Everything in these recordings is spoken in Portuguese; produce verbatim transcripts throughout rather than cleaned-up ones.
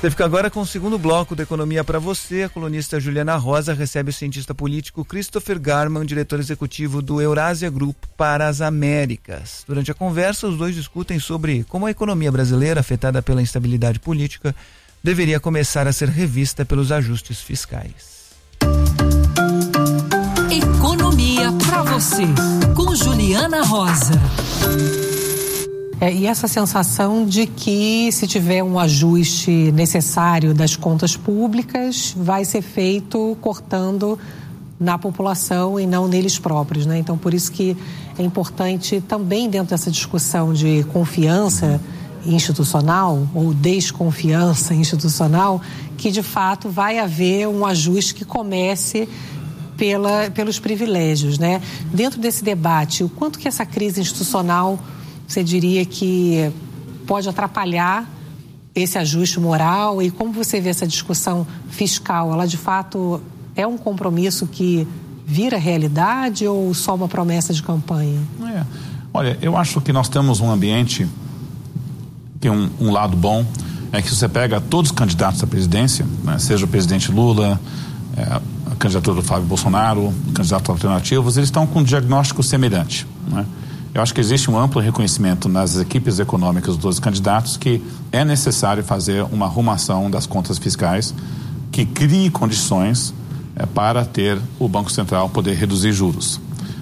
Você fica agora com o segundo bloco da Economia para você. A colunista Juliana Rosa recebe o cientista político Christopher Garman, diretor executivo do Eurasia Group para as Américas. Durante a conversa, os dois discutem sobre como a economia brasileira, afetada pela instabilidade política, deveria começar a ser revista pelos ajustes fiscais. Economia para você, com Juliana Rosa. É, e essa sensação de que se tiver um ajuste necessário das contas públicas, vai ser feito cortando na população e não neles próprios, né? Então, por isso que é importante também dentro dessa discussão de confiança institucional ou desconfiança institucional, que de fato vai haver um ajuste que comece pela, pelos privilégios, né? Dentro desse debate, o quanto que essa crise institucional você diria que pode atrapalhar esse ajuste moral, e como você vê essa discussão fiscal? Ela de fato é um compromisso que vira realidade ou só uma promessa de campanha? É. Olha, eu acho que nós temos um ambiente, tem um, um lado bom, é que você pega todos os candidatos à presidência, né, seja o presidente Lula, é, a candidatura do Flávio Bolsonaro, candidatos alternativos, eles estão com um diagnóstico semelhante, né? Eu acho que existe um amplo reconhecimento nas equipes econômicas dos candidatos que é necessário fazer uma arrumação das contas fiscais que crie condições é, para ter o Banco Central poder reduzir juros.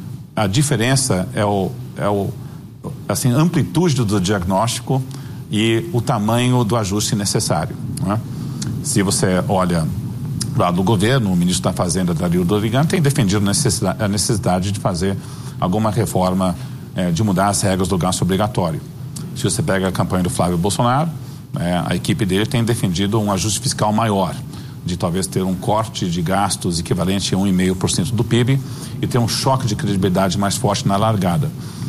A diferença é o, é o assim, amplitude do diagnóstico e o tamanho do ajuste necessário, né? Se você olha lá do governo, o ministro da Fazenda, Dario Dorigan, tem defendido necessidade, a necessidade de fazer alguma reforma, é, de mudar as regras do gasto obrigatório. Se você pega a campanha do Flávio Bolsonaro, é, a equipe dele tem defendido um ajuste fiscal maior, de talvez ter um corte de gastos equivalente a um vírgula cinco por cento do P I B e ter um choque de credibilidade mais forte na largada.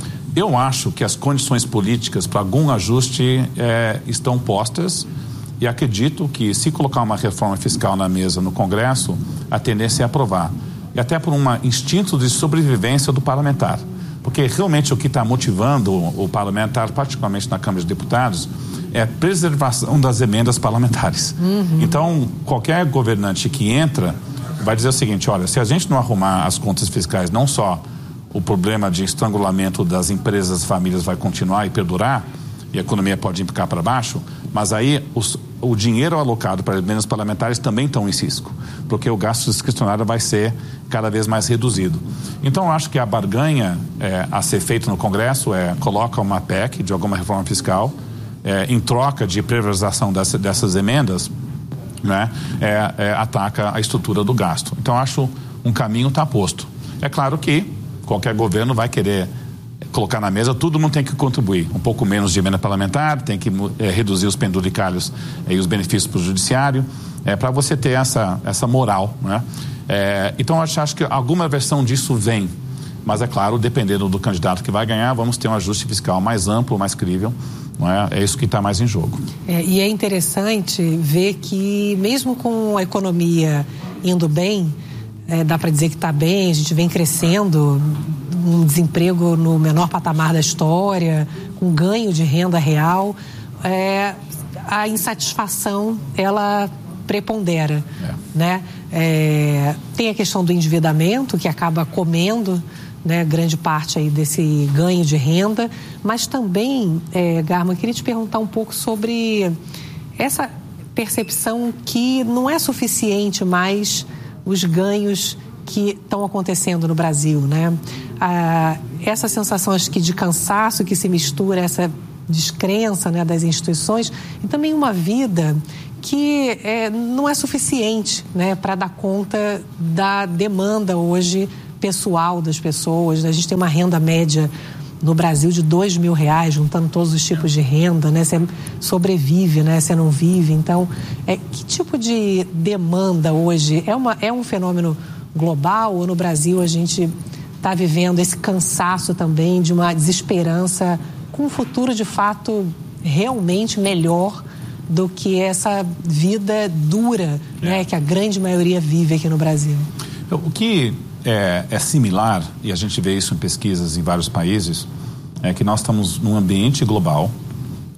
Eu acho que as condições políticas para algum ajuste é, estão postas, e acredito que, se colocar uma reforma fiscal na mesa no Congresso, a tendência é aprovar. E até por um instinto de sobrevivência do parlamentar. Porque realmente o que está motivando o, o parlamentar, particularmente na Câmara de Deputados, é a preservação das emendas parlamentares. Uhum. Então, qualquer governante que entra vai dizer o seguinte: olha, se a gente não arrumar as contas fiscais, não só o problema de estrangulamento das empresas, famílias vai continuar e perdurar, e a economia pode implicar para baixo, mas aí os, o dinheiro alocado para emendas parlamentares também estão em risco, porque o gasto discricionário vai ser cada vez mais reduzido. Então, eu acho que a barganha é, a ser feita no Congresso é coloca uma P E C de alguma reforma fiscal, é, em troca de priorização dessa, dessas emendas, né, é, é, ataca a estrutura do gasto. Então, eu acho um caminho está posto. É claro que qualquer governo vai querer colocar na mesa, todo mundo tem que contribuir, um pouco menos de emenda parlamentar, tem que é, reduzir os penduricalhos é, e os benefícios para o judiciário, é, para você ter essa, essa moral, né? É, então eu acho, acho que alguma versão disso vem, mas é claro, dependendo do candidato que vai ganhar, vamos ter um ajuste fiscal mais amplo, mais crível, não é? É isso que está mais em jogo. É, e é interessante ver que mesmo com a economia indo bem, é, dá para dizer que está bem, a gente vem crescendo, um desemprego no menor patamar da história, um ganho de renda real, é, a insatisfação, ela prepondera, é. né? É, tem a questão do endividamento, que acaba comendo, né, grande parte aí desse ganho de renda, mas também, é, Garman, queria te perguntar um pouco sobre essa percepção que não é suficiente mais os ganhos que estão acontecendo no Brasil, né? Ah, essa sensação, acho que, de cansaço que se mistura, essa descrença, né, das instituições, e também uma vida que é, não é suficiente, né, para dar conta da demanda hoje pessoal das pessoas. A gente tem uma renda média no Brasil de dois mil reais, juntando todos os tipos de renda, né? Você sobrevive, né? Você não vive. Então, é, que tipo de demanda hoje? É, uma, é um fenômeno global, ou no Brasil a gente está vivendo esse cansaço também de uma desesperança com um futuro de fato realmente melhor do que essa vida dura, é. né, que a grande maioria vive aqui no Brasil? O que é, é similar, e a gente vê isso em pesquisas em vários países, é que nós estamos num ambiente global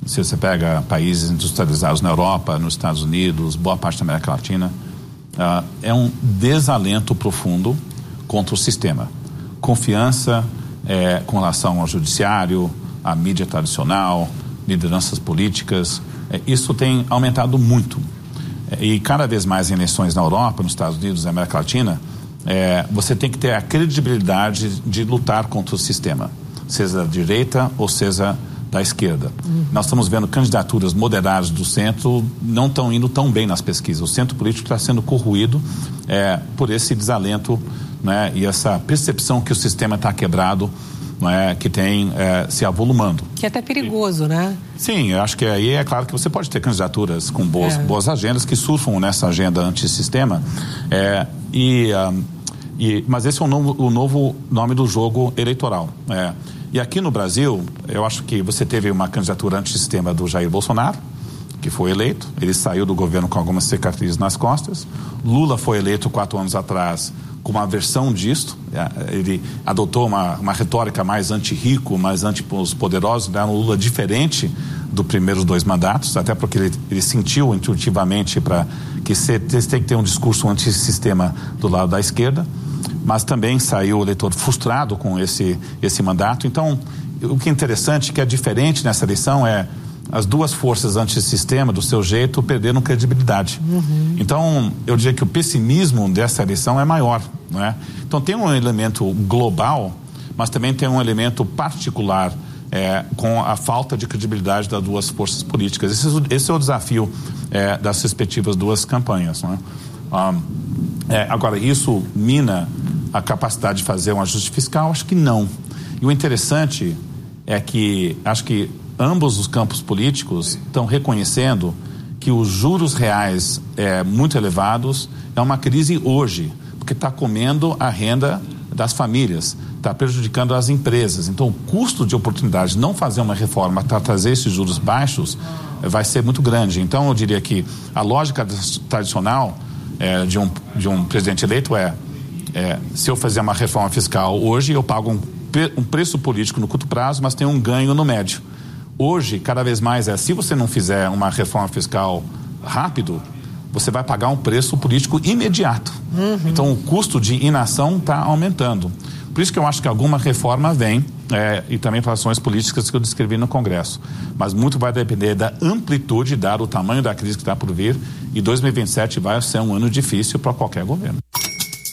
Se você pega países industrializados na Europa, nos Estados Unidos, boa parte da América Latina, uh, é um desalento profundo contra o sistema. Confiança é, com relação ao judiciário, à mídia tradicional, lideranças políticas, é, isso tem aumentado muito. É, e cada vez mais em eleições na Europa, nos Estados Unidos, na América Latina, é, você tem que ter a credibilidade de lutar contra o sistema, seja da direita ou seja da esquerda. Uhum. Nós estamos vendo candidaturas moderadas do centro não estão indo tão bem nas pesquisas. O centro político está sendo corroído é, por esse desalento, né, e essa percepção que o sistema está quebrado, né, que tem é, se avolumando. Que é até perigoso, e, né? Sim, eu acho que aí é claro que você pode ter candidaturas com boas, é. boas agendas que surfam nessa agenda antissistema, é, e, um, e, mas esse é o novo, o novo nome do jogo eleitoral. É. E aqui no Brasil, eu acho que você teve uma candidatura antissistema do Jair Bolsonaro, que foi eleito, ele saiu do governo com algumas cicatrizes nas costas. Lula foi eleito quatro anos atrás com uma versão disto, ele adotou uma, uma retórica mais anti-rico, mais anti-os poderosos, né? Um Lula diferente dos primeiros dois mandatos, até porque ele, ele sentiu intuitivamente para que você tem que ter um discurso antissistema do lado da esquerda, mas também saiu o eleitor frustrado com esse, esse mandato. Então, o que é interessante, que é diferente nessa eleição, é as duas forças antissistema, do seu jeito, perderam credibilidade. Uhum. Então, eu diria que o pessimismo dessa eleição é maior, não é? Então, tem um elemento global, mas também tem um elemento particular, é, com a falta de credibilidade das duas forças políticas. Esse, esse é o desafio é, das respectivas duas campanhas, não é? Um, é, agora, isso mina a capacidade de fazer um ajuste fiscal? Acho que não. E o interessante é que, acho que ambos os campos políticos estão reconhecendo que os juros reais é, muito elevados é uma crise hoje, porque está comendo a renda das famílias, está prejudicando as empresas. Então, o custo de oportunidade de não fazer uma reforma para trazer esses juros baixos é, vai ser muito grande. Então, eu diria que a lógica tradicional é, de, um, de um presidente eleito é, é se eu fazer uma reforma fiscal hoje, eu pago um, um preço político no curto prazo, mas tenho um ganho no médio. Hoje, cada vez mais é, se você não fizer uma reforma fiscal rápido, você vai pagar um preço político imediato. Uhum. Então, o custo de inação está aumentando. Por isso que eu acho que alguma reforma vem, é, e também para ações políticas que eu descrevi no Congresso. Mas muito vai depender da amplitude, dado o tamanho da crise que está por vir, e dois mil e vinte e sete vai ser um ano difícil para qualquer governo.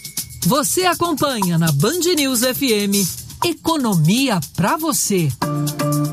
Você acompanha na Band News F M Economia para você.